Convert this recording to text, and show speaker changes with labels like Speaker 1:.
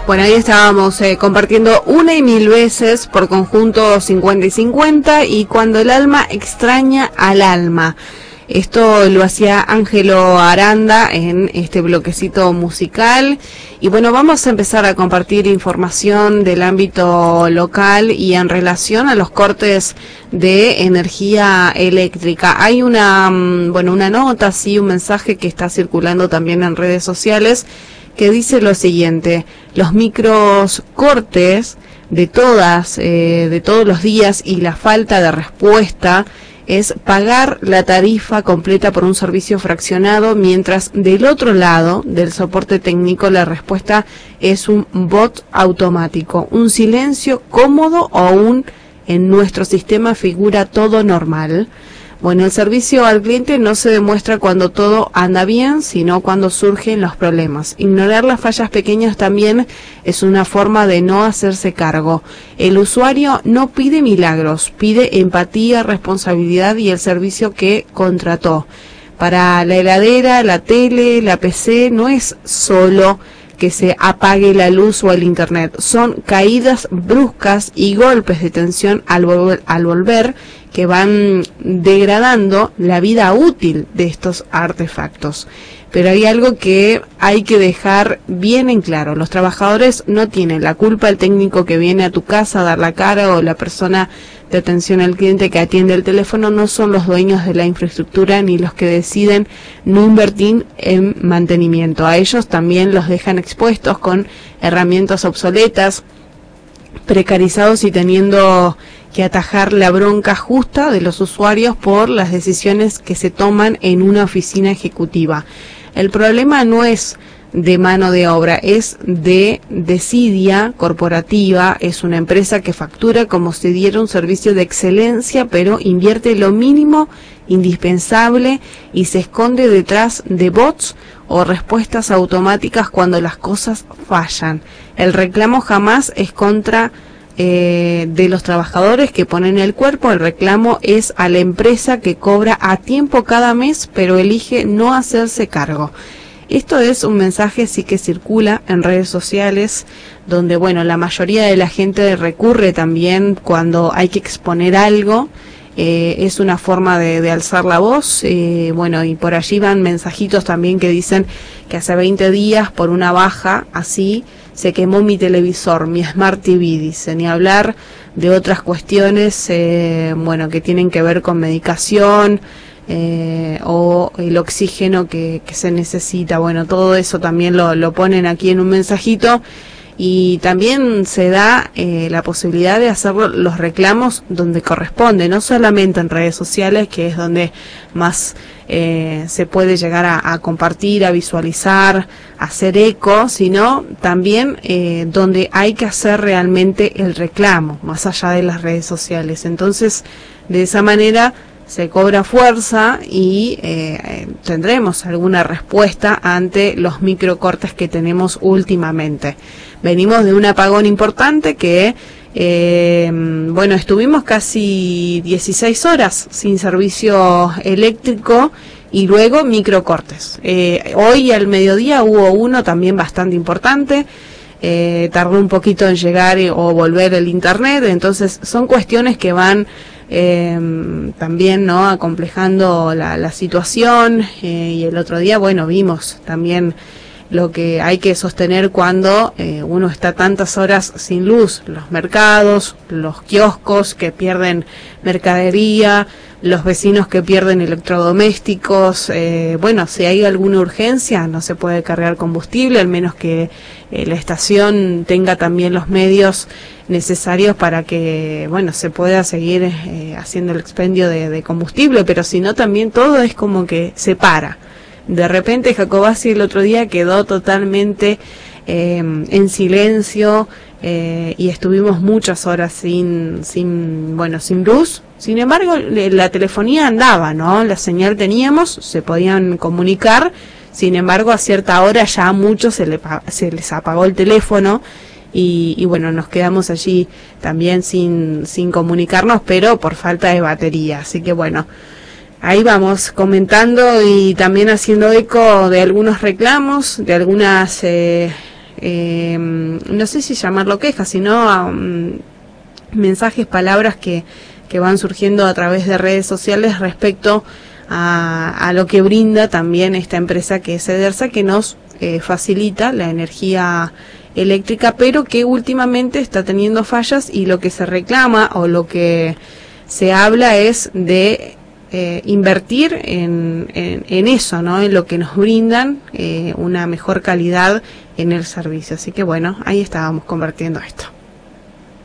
Speaker 1: Bueno, ahí estábamos compartiendo Una y Mil Veces por conjunto 50 y 50 y Cuando el alma extraña al alma. Esto lo hacía Ángelo Aranda en este bloquecito musical. Y bueno, vamos a empezar a compartir información del ámbito local y en relación a los cortes de energía eléctrica. Hay una nota, sí, un mensaje que está circulando también en redes sociales que dice lo siguiente: los micros cortes de todos los días y la falta de respuesta es pagar la tarifa completa por un servicio fraccionado, mientras del otro lado del soporte técnico la respuesta es un bot automático, un silencio cómodo o aún en nuestro sistema figura todo normal. Bueno, el servicio al cliente no se demuestra cuando todo anda bien, sino cuando surgen los problemas. Ignorar las fallas pequeñas también es una forma de no hacerse cargo. El usuario no pide milagros, pide empatía, responsabilidad y el servicio que contrató. Para la heladera, la tele, la PC, no es solo que se apague la luz o el internet, son caídas bruscas y golpes de tensión al volver que van degradando la vida útil de estos artefactos. Pero hay algo que hay que dejar bien en claro: los trabajadores no tienen la culpa. El técnico que viene a tu casa a dar la cara o la persona de atención al cliente que atiende el teléfono no son los dueños de la infraestructura ni los que deciden no invertir en mantenimiento. A ellos también los dejan expuestos con herramientas obsoletas, precarizados y teniendo que atajar la bronca justa de los usuarios por las decisiones que se toman en una oficina ejecutiva. El problema no es de mano de obra, es de desidia corporativa. Es una empresa que factura como si diera un servicio de excelencia, pero invierte lo mínimo indispensable y se esconde detrás de bots o respuestas automáticas cuando las cosas fallan. El reclamo jamás es contra de los trabajadores que ponen el cuerpo. El reclamo es a la empresa que cobra a tiempo cada mes, pero elige no hacerse cargo. Esto es un mensaje sí que circula en redes sociales, donde bueno, la mayoría de la gente recurre también cuando hay que exponer algo. Es una forma de alzar la voz. Bueno, y por allí van mensajitos también que dicen que hace 20 días por una baja así se quemó mi televisor, mi Smart TV, dice. Ni hablar de otras cuestiones que tienen que ver con medicación o el oxígeno que se necesita. Bueno, todo eso también lo ponen aquí en un mensajito. Y también se da la posibilidad de hacer los reclamos donde corresponde, no solamente en redes sociales, que es donde más se puede llegar a compartir, a visualizar, a hacer eco, sino también donde hay que hacer realmente el reclamo, más allá de las redes sociales. Entonces, de esa manera se cobra fuerza y tendremos alguna respuesta ante los microcortes que tenemos últimamente. Venimos de un apagón importante que, estuvimos casi 16 horas sin servicio eléctrico y luego microcortes. Hoy al mediodía hubo uno también bastante importante. Tardó un poquito en llegar o volver el internet. Entonces son cuestiones que van también acomplejando la situación. Y el otro día vimos también lo que hay que sostener cuando uno está tantas horas sin luz: los mercados, los kioscos que pierden mercadería, los vecinos que pierden electrodomésticos. Si hay alguna urgencia no se puede cargar combustible, al menos que la estación tenga también los medios necesarios para que se pueda seguir haciendo el expendio de combustible, pero si no también todo es como que se para. De repente Jacobacci el otro día quedó totalmente en silencio y estuvimos muchas horas sin luz. Sin embargo, la telefonía andaba, ¿no? La señal teníamos, se podían comunicar. Sin embargo, a cierta hora ya a muchos se les apagó el teléfono y nos quedamos allí también sin comunicarnos, pero por falta de batería. Así que ahí vamos comentando y también haciendo eco de algunos reclamos, de algunas no sé si llamarlo queja, sino mensajes, palabras que van surgiendo a través de redes sociales respecto a lo que brinda también esta empresa que es Edersa, que nos facilita la energía eléctrica, pero que últimamente está teniendo fallas, y lo que se reclama o lo que se habla es de invertir en eso, ¿no? En lo que nos brindan, una mejor calidad en el servicio. Así que bueno, ahí estábamos compartiendo esto.